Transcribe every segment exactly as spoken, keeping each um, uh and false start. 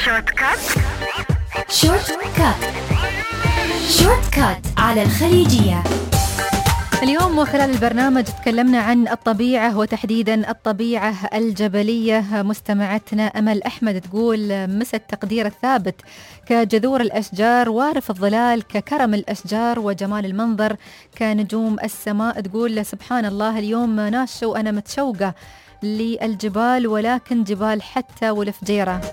شورت كات. شورت كات شورت كات على الخليجية. اليوم وخلال البرنامج تكلمنا عن الطبيعة وتحديدا الطبيعة الجبلية. مستمعتنا أمل أحمد تقول: مس التقدير الثابت كجذور الأشجار، وارف الظلال ككرم الأشجار، وجمال المنظر كنجوم السماء. تقول: سبحان الله، اليوم ناشة وأنا متشوقة للجبال، ولكن جبال حتى والفجيرة.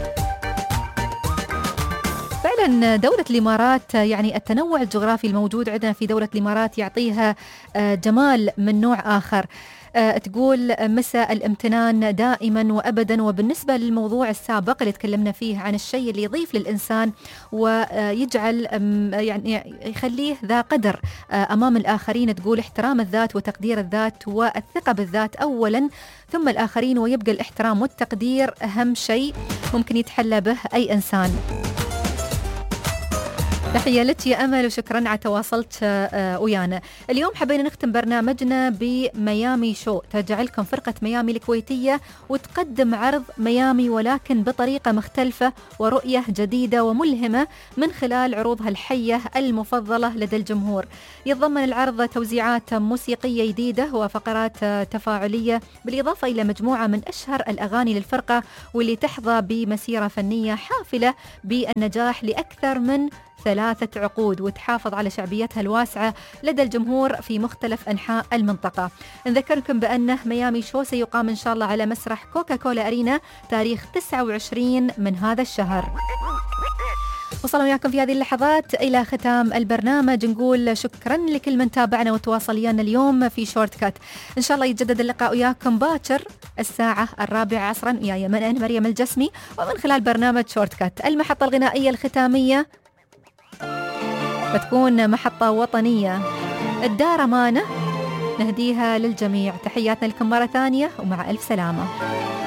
فعلا دولة الإمارات يعني التنوع الجغرافي الموجود عندنا في دولة الإمارات يعطيها جمال من نوع آخر. تقول: مساء الامتنان دائما وأبدا. وبالنسبة للموضوع السابق اللي تكلمنا فيه عن الشيء اللي يضيف للإنسان ويجعل يعني يخليه ذا قدر أمام الآخرين، تقول: احترام الذات وتقدير الذات والثقة بالذات أولا ثم الآخرين، ويبقى الاحترام والتقدير أهم شيء ممكن يتحلى به أي إنسان. تحية لك يا أمل وشكرا على تواصلت ويانا. اليوم حبينا نختم برنامجنا بميامي شو. ترجع لكم فرقة ميامي الكويتية وتقدم عرض ميامي ولكن بطريقة مختلفة ورؤية جديدة وملهمة من خلال عروضها الحية المفضلة لدى الجمهور. يتضمن العرض توزيعات موسيقية جديدة وفقرات تفاعلية، بالإضافة إلى مجموعة من أشهر الأغاني للفرقة، واللي تحظى بمسيرة فنية حافلة بالنجاح لأكثر من ثلاثة عقود، وتحافظ على شعبيتها الواسعة لدى الجمهور في مختلف أنحاء المنطقة. نذكركم بأنه ميامي شو سيقام إن شاء الله على مسرح كوكا كولا أرينا تاريخ تسعة وعشرين من هذا الشهر. وصلنا وياكم في هذه اللحظات إلى ختام البرنامج. نقول شكرا لكل من تابعنا وتواصل ويانا اليوم في شورت كات. إن شاء الله يتجدد اللقاء وياكم باكر الساعة الرابعة عصرا وياي من أنا مريم الجسمي، ومن خلال برنامج شورت كات. المحطة الغنائية الختامية بتكون محطة وطنية، الدار أمانة، نهديها للجميع. تحياتنا لكم مرة ثانية ومع ألف سلامة.